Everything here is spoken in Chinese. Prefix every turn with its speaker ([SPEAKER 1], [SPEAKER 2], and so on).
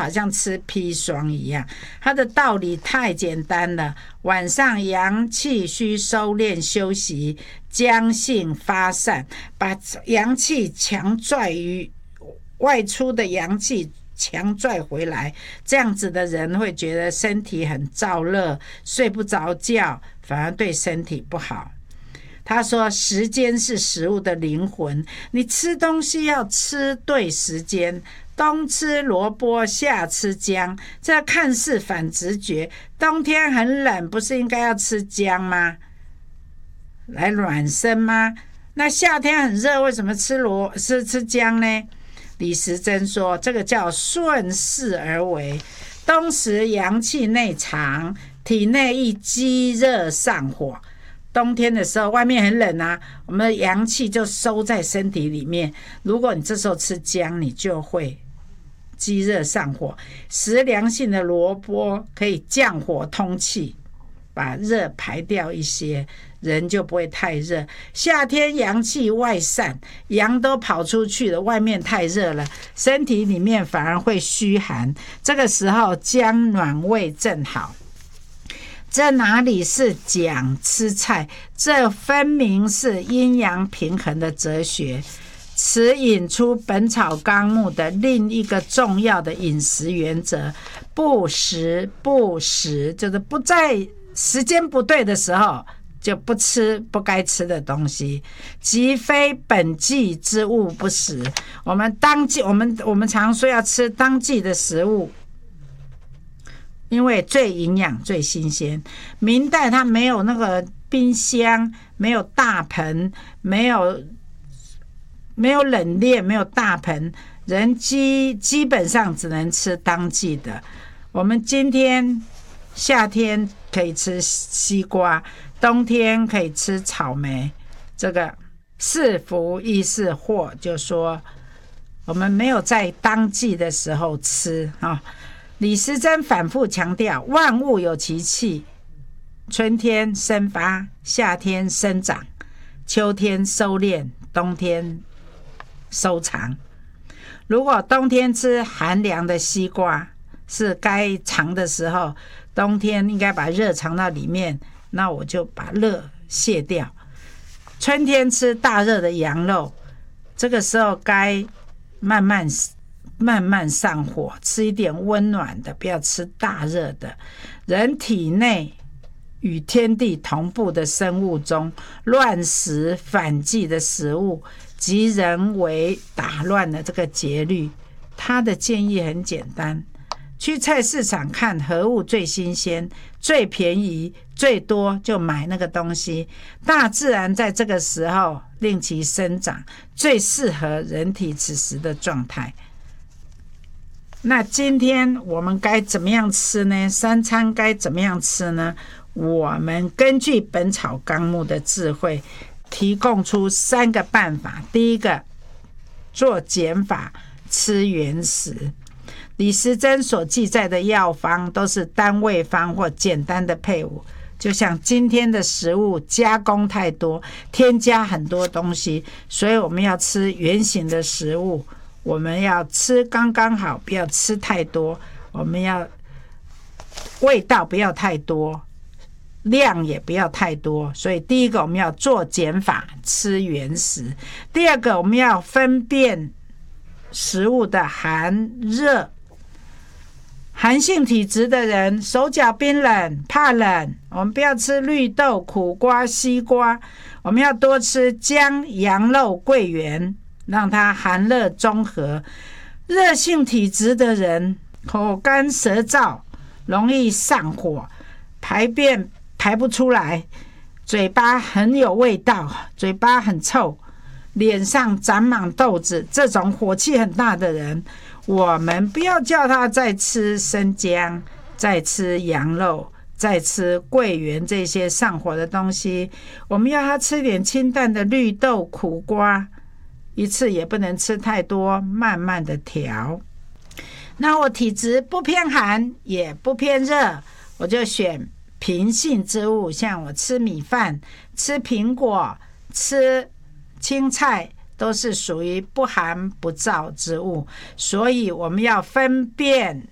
[SPEAKER 1] 好像吃砒霜一样。它的道理太简单了，晚上阳气需收敛休息，将性发散，把阳气强拽于外出的阳气强拽回来，这样子的人会觉得身体很燥热，睡不着觉，反而对身体不好。他说时间是食物的灵魂，你吃东西要吃对时间，冬吃萝卜夏吃姜，这看似反直觉，冬天很冷不是应该要吃姜吗？来暖身吗？那夏天很热为什么吃姜呢？李时珍说这个叫顺势而为，冬时阳气内藏，体内易积热上火，冬天的时候外面很冷啊，我们的阳气就收在身体里面，如果你这时候吃姜，你就会积热上火。食凉性的萝卜可以降火通气，把热排掉一些，人就不会太热。夏天阳气外散，阳都跑出去了，外面太热了，身体里面反而会虚寒，这个时候姜暖胃正好。这哪里是讲吃菜，这分明是阴阳平衡的哲学。此引出《本草纲目》的另一个重要的饮食原则：不时不食，就是不在时间不对的时候就不吃不该吃的东西，即非本季之物不食。我们当季，我们常说要吃当季的食物，因为最营养最新鲜。明代它没有那个冰箱，没有大盆，没有冷链，没有大盆，人基本上只能吃当季的。我们今天夏天可以吃西瓜，冬天可以吃草莓，这个是福亦是祸，就说我们没有在当季的时候吃啊。李时珍反复强调，万物有其气，春天生发，夏天生长，秋天收敛，冬天收藏。如果冬天吃寒凉的西瓜是该藏的时候，冬天应该把热藏到里面，那我就把热卸掉。春天吃大热的羊肉，这个时候该慢慢上火，吃一点温暖的，不要吃大热的。人体内与天地同步的生物中，乱食反季的食物，即人为打乱了这个节律。他的建议很简单，去菜市场看何物最新鲜、最便宜、最多，就买那个东西。大自然在这个时候令其生长，最适合人体此时的状态。那今天我们该怎么样吃呢？三餐该怎么样吃呢？我们根据《本草纲目》的智慧，提供出3个办法。第一个，做减法，吃原食。李时珍所记载的药方都是单味方或简单的配伍，就像今天的食物加工太多，添加很多东西，所以我们要吃原形的食物，我们要吃刚刚好，不要吃太多，我们要味道不要太多，量也不要太多。所以第一个我们要做减法，吃原食。第二个我们要分辨食物的寒热。寒性体质的人手脚冰冷怕冷，我们不要吃绿豆、苦瓜、西瓜，我们要多吃姜、羊肉、桂圆，让它寒热中和。热性体质的人口干舌燥，容易上火，排便排不出来，嘴巴很有味道，嘴巴很臭，脸上长满痘子，这种火气很大的人，我们不要叫他再吃生姜，再吃羊肉，再吃桂圆这些上火的东西，我们要他吃点清淡的绿豆、苦瓜，一次也不能吃太多，慢慢的调。那我体质不偏寒也不偏热，我就选平性之物，像我吃米饭、吃苹果、吃青菜，都是属于不寒不燥之物。所以我们要分辨